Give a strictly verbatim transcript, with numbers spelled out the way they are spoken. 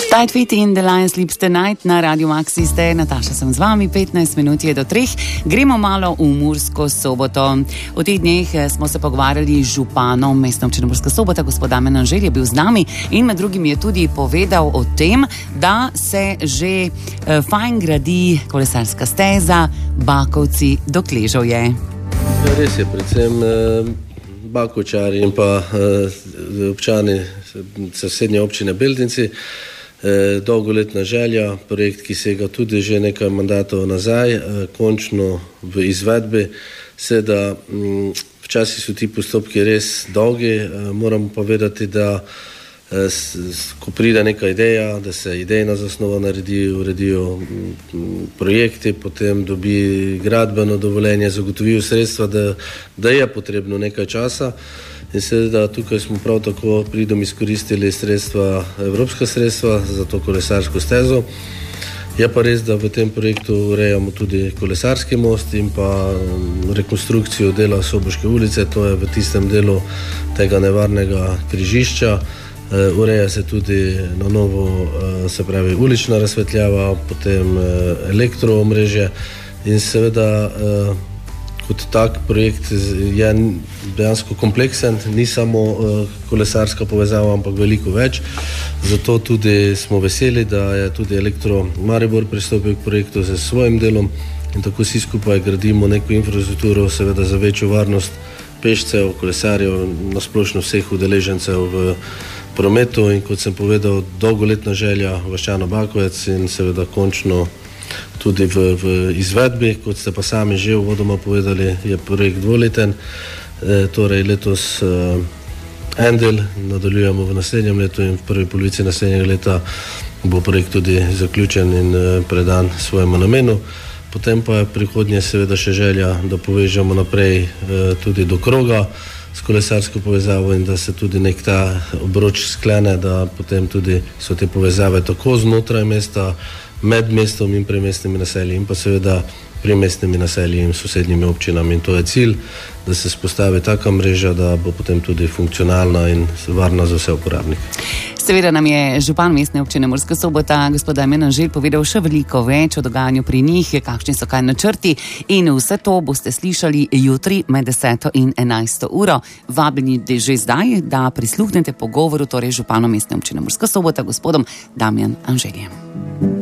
Tight Fit in The Lion Sleeps Tonight na Radio Maxi ste. Nataša sem z vami, petnajst minut je do treh. Gremo malo v Mursko Soboto. V teh dneh smo se pogovarjali z županom Mestne občine Murska Sobota, gospod Damjan Anželj je bil z nami in med drugim je tudi povedal o tem, da se že eh, fajn gradi kolesarska steza Bakovci do Kležovje. Ja, res je, predvsem eh, Bakovčari in pa eh, občani sosednje občine Beltinci. E, dolgoletna želja, projekt, ki se ga tudi že nekaj mandatov nazaj, e, končno v izvedbi. Seveda, včasih so ti postopki res dolgi, e, moram povedati, da e, s, s, ko pride neka ideja, da se idejna zasnova naredi, uredijo m, projekti, potem dobi gradbeno dovoljenje, zagotovijo sredstva, da, da je potrebno nekaj časa. In seveda tukaj smo prav tako pridom izkoristili sredstva, evropska sredstva za to kolesarsko stezo. Je pa res, da v tem projektu urejamo tudi kolesarski most in pa rekonstrukcijo dela Soboške ulice, to je v tistem delu tega nevarnega križišča. E, ureja se tudi na novo, e, se pravi ulična razsvetljava, potem e, elektroomrežje in seveda e, kot tak projekt je dejansko kompleksen, ni samo uh, kolesarska povezava, ampak veliko več. Zato tudi smo veseli, da je tudi Elektro Maribor pristopil k projektu z svojim delom in tako vsi skupaj gradimo neko infrastrukturo, seveda za večjo varnost pešcev, kolesarjev, nasplošno vseh udeležencev v prometu in kot sem povedal, dolgoletna želja vaščana Bakovec in seveda končno tudi v, v izvedbi, kot ste pa sami že uvodoma povedali, je projekt dvoleten, e, torej letos e, en del, nadaljujemo v naslednjem letu in v prvi polovici naslednjega leta bo projekt tudi zaključen in e, predan svojemu namenu. Potem pa je prihodnje seveda še želja, da povežemo naprej e, tudi do kroga s kolesarsko povezavo in da se tudi nek ta obroč sklene, da potem tudi so te povezave tako znotraj mesta, med mestom in premestnimi naselji in pa seveda primestnimi naselji in sosednjimi občinami. In to je cilj, da se spostavi taka mreža, da bo potem tudi funkcionalna in varna za vse uporabnike. Seveda nam je župan Mestne občine Murska Sobota, gospod Damjan Anželj, povedal še veliko več o dogajanju pri njih, kakšni so kaj načrti in vse to boste slišali jutri med deseto in enajsto uro. Vabljeni že zdaj, da prisluhnete pogovoru torej županom Mestne občine Murska Sobota, gospodom Damjan Anželjem.